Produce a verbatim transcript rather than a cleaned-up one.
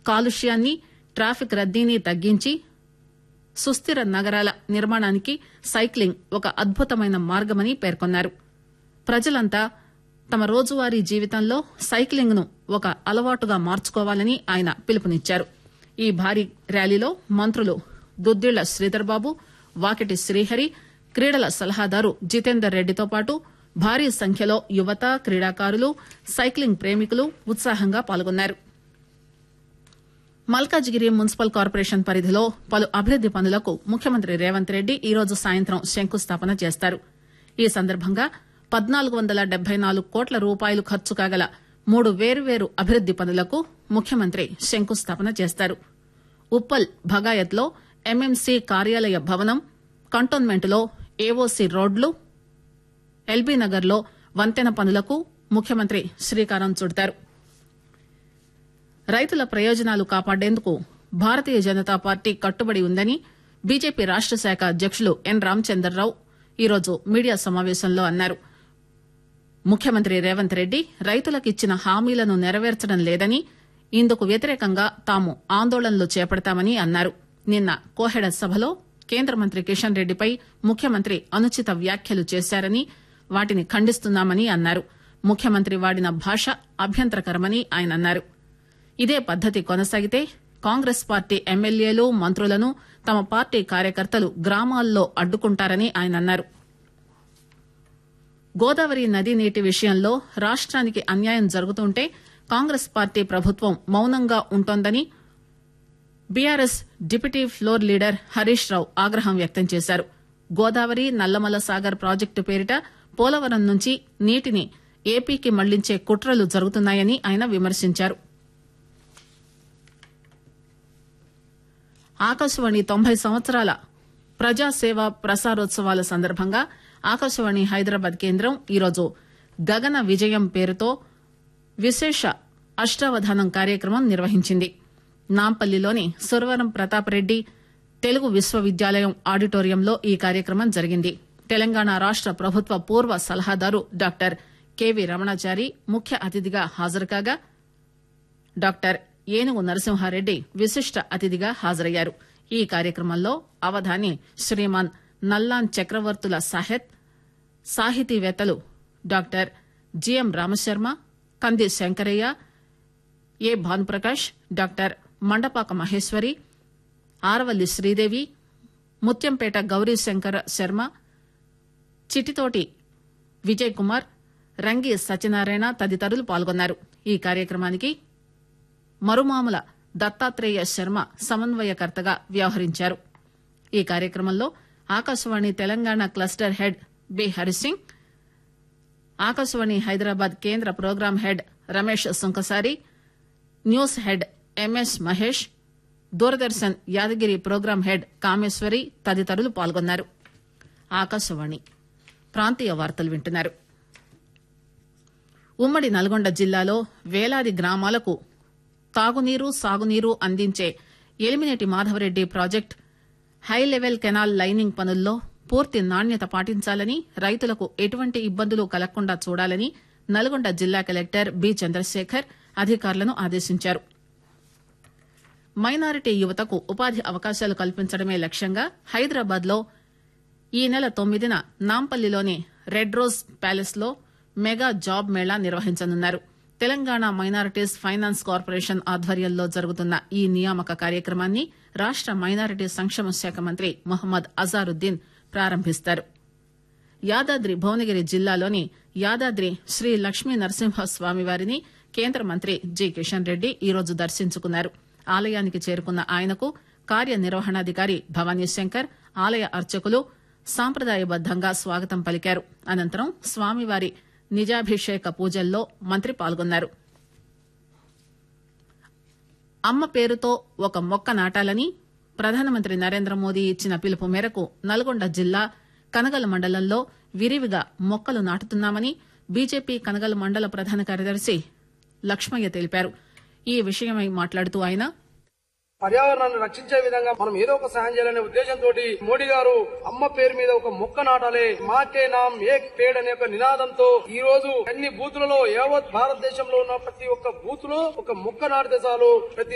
కాలుష్యాన్ని ట్రాఫిక్ రద్దీని తగ్గించి సుస్థిర నగరాల నిర్మాణానికి సైక్లింగ్ ఒక అద్భుతమైన మార్గమని పేర్కొన్నారు. ప్రజలంతా తమ రోజువారీ జీవితంలో సైక్లింగ్ ను ఒక అలవాటుగా మార్చుకోవాలని ఆయన పిలుపునిచ్చారు. ఈ భారీ ర్యాలీలో మంత్రులు దుద్దిళ్ల శ్రీధర్ బాబు, వాకిటి శ్రీహరి, క్రీడల సలహాదారు జితేందర్ రెడ్డితో పాటు భారీ సంఖ్యలో యువత, క్రీడాకారులు, సైక్లింగ్ ప్రేమికులు ఉత్సాహంగా పాల్గొన్నారు. మల్కాజిగిరి మున్సిపల్ కార్పొరేషన్ పరిధిలో పలు అభివృద్ది పనులకు ముఖ్యమంత్రి రేవంత్ రెడ్డి ఈరోజు సాయంత్రం శంకుస్థాపన చేస్తారు. ఈ సందర్భంగా పద్నాలుగు వందల డెబ్బై నాలుగు కోట్ల రూపాయలు ఖర్చు కాగల మూడు వేర్వేరు అభివృద్ది పనులకు ముఖ్యమంత్రి శంకుస్థాపన చేస్తారు. ఉప్పల్ భగాయత్లో ఎంఎంసీ కార్యాలయ భవనం, కంటోన్మెంట్లో ఏఓసీ రోడ్లు, ఎల్బీనగర్ లో వంతెన పనులకు ముఖ్యమంత్రి శ్రీకారం చుడతారు. రైతుల ప్రయోజనాలు కాపాడేందుకు భారతీయ జనతా పార్టీ కట్టుబడి ఉందని బీజేపీ రాష్ట శాఖ అధ్యకులు ఎన్ రామచంద్రరావు ఈరోజు మీడియా సమావేశంలో అన్నారు. ముఖ్యమంత్రి రేవంత్ రెడ్డి రైతులకు ఇచ్చిన హామీలను నెరవేర్చడం లేదని, ఇందుకు వ్యతిరేకంగా తాము ఆందోళనలు చేపడతామని అన్నారు. నిన్న కోహెడ సభలో కేంద్ర మంత్రి కిషన్ రెడ్డిపై ముఖ్యమంత్రి అనుచిత వ్యాఖ్యలు చేశారని, వాటిని ఖండిస్తున్నామని అన్నారు. ముఖ్యమంత్రి వాడిన భాష అభ్యంతరకరమని ఆయన అన్నారు. ఇదే పద్దతి కొనసాగితే కాంగ్రెస్ పార్టీ ఎమ్మెల్యేలు, మంత్రులను తమ పార్టీ కార్యకర్తలు గ్రామాల్లో అడ్డుకుంటారని ఆయన అన్నారు. గోదావరి నదీ నీటి విషయంలో రాష్ట్రానికి అన్యాయం జరుగుతుంటే కాంగ్రెస్ పార్టీ ప్రభుత్వం మౌనంగా ఉంటోందని BRS deputy floor leader Harish Rao ఆగ్రహం వ్యక్తం చేశారు. గోదావరి నల్లమల సాగర్ ప్రాజెక్టు పేరిట పోలవరం నుంచి నీటిని ఏపీకి మళ్లించే కుట్రలు జరుగుతున్నాయని ఆయన విమర్శించారు. ఆకాశవాణి తొంభై సంవత్సరాల ప్రజాసేవ ప్రసారోత్సవాల సందర్భంగా ఆకాశవాణి హైదరాబాద్ కేంద్రం ఈరోజు గగన విజయం పేరుతో విశేష అష్టావధానం కార్యక్రమం నిర్వహించింది. నాంపల్లిలోని సురవరం ప్రతాప్ రెడ్డి తెలుగు విశ్వవిద్యాలయం ఆడిటోరియంలో ఈ కార్యక్రమం జరిగింది. తెలంగాణ రాష్ట ప్రభుత్వ పూర్వ సలహాదారు డాక్టర్ కెవి రమణాచారి ముఖ్య అతిథిగా హాజరుకాగా డాక్టర్ ఏనుగు నరసింహారెడ్డి విశిష్ట అతిథిగా హాజరయ్యారు. ఈ కార్యక్రమంలో అవధాని శ్రీమాన్ నల్లాన్ చక్రవర్తుల సాహెత్, సాహితీవేత్తలు డాక్టర్ జిఎం రామశర్మ, కంది శంకరయ్య, ఏ భానుప్రకాష్, డాక్టర్ మండపాక మహేశ్వరి, ఆరవల్లి శ్రీదేవి, ముత్యంపేట గౌరీశంకర శర్మ, చిటితోటి విజయ్ కుమార్, రంగి సత్యనారాయణ తదితరులు పాల్గొన్నారు. ఈ కార్యక్రమానికి మరుమాముల దత్తాత్రేయ శర్మ సమన్వయకర్తగా వ్యవహరించారు. ఈ కార్యక్రమంలో Akashvani Telangana cluster head B Hari Singh, Akashvani Hyderabad కేంద్ర programme head Ramesh Sunkasari, news head MS Mahesh, Doordarshan Yadagiri programme head Kameshwari తదితరులు పాల్గొన్నారు. ఆకాశవాణి ప్రాంతీయ వార్తలు వింటున్నారు. ఉమ్మడి నల్గొండ జిల్లాలో వేలాది గ్రామాలకు తాగునీరు, సాగునీరు అందించే Elimineti Madhava Reddy project high level canal lining పనుల్లో పూర్తి నాణ్యత పాటించాలని, రైతులకు ఎటువంటి ఇబ్బందులు కలగకుండా చూడాలని నల్గొండ జిల్లా కలెక్టర్ బి చంద్రశేఖర్ అధికారులను ఆదేశించారు. మైనారిటీ యువతకు ఉపాధి అవకాశాలు కల్పించడమే లక్ష్యంగా హైదరాబాద్ లో ఈ నెల తొమ్మిదిన నాంపల్లిలోని రెడ్ రోజ్ ప్యాలెస్ లో మెగా జాబ్ మేళా నిర్వహించనున్నారు. తెలంగాణ మైనారిటీస్ ఫైనాన్స్ కార్పొరేషన్ ఆధ్వర్యంలో జరుగుతున్న ఈ నియామక కార్యక్రమాన్ని రాష్ట మైనారిటీ సంక్షేమ శాఖ మంత్రి మొహమ్మద్ అజారుద్దీన్ ప్రారంభిస్తారు. యాదాద్రి భువనగిరి జిల్లాలోని యాదాద్రి శ్రీ లక్ష్మీ నరసింహస్వామివారిని కేంద్ర మంత్రి జి కిషన్ రెడ్డి ఈరోజు దర్శించుకున్నారు. ఆలయానికి చేరుకున్న ఆయనకు కార్యనిర్వహణాధికారి భవానీ శంకర్, ఆలయ అర్చకులు సాంప్రదాయబద్దంగా స్వాగతం పలికారు. అనంతరం స్వామివారి నిజాభిషేక పూజల్లో మంత్రి పాల్గొన్నారు. అమ్మ పేరుతో ఒక మొక్క నాటాలని ప్రధానమంత్రి నరేంద్ర మోదీ ఇచ్చిన పిలుపు మేరకు నల్గొండ జిల్లా కనగల మండలంలో విరివిగా మొక్కలు నాటుతున్నామని బీజేపీ కనగల మండల ప్రధాన కార్యదర్శి లక్ష్మయ్య తెలిపారు. ఈ విషయమై మాట్లాడుతూ ఆయన పర్యావరణాన్ని రక్షించే విధంగా మనం ఏదో ఒక సహాయం చేయాలనే ఉద్దేశంతో మోడీ గారు అమ్మ పేరు మీద ఒక మొక్క నాటాలి, మాకే నామ్ ఏక్ పేడ్ అనే ఒక నినాదంతో ఈ రోజు అన్ని బూతులలో యావత్ భారతదేశంలో ఉన్న ప్రతి ఒక్క బూత్ లో ఒక మొక్క నాటితే చాలు ప్రతి